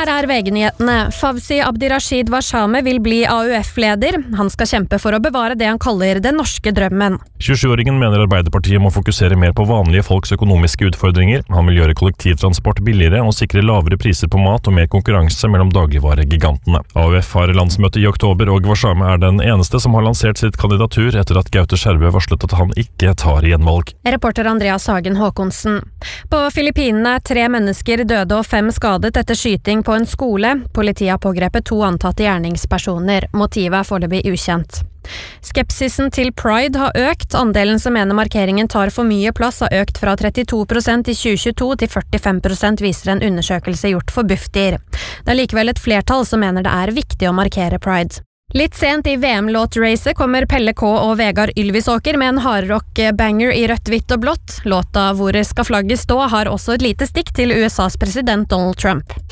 Her VG-nyhetene. Fawzi Abdirashid Warsame vil bli AUF-leder. Han skal kjempe for å bevare det han kaller den norske drømmen. 27-åringen mener Arbeiderpartiet må fokusere mer på vanlige folks økonomiske utfordringer. Han vil gjøre kollektivtransport billigere og sikre lavere priser på mat og mer konkurranse mellom dagligvaregigantene. AUF har landsmøte i oktober, og Warsame er den eneste som har lansert sitt kandidatur etter at Gaute Skjervø varslet at han ikke tar gjenvalg. Reporter Andreas Hagen Håkonsen. På Filippinene 3 mennesker døde og 5 skadet etter skyting på en skole. Politiet har pågrepet 2 antatte gjerningspersoner. Motivet er foreløpig ukjent. Skepsisen til Pride har økt. Andelen som mener markeringen tar for mye plass har økt fra 32% i 2022 til 45%, viser en undersøkelse gjort for Bufdir. Det er likevel et flertall som mener det er viktig å markere Pride. Litt sent i VM-låtracet kommer Pelle K og Vegard Ylvisåker med en hardrock-banger i rødt, hvitt og blått. Låta «Hvor skal flagget stå» har også et lite stikk til USAs president Donald Trump.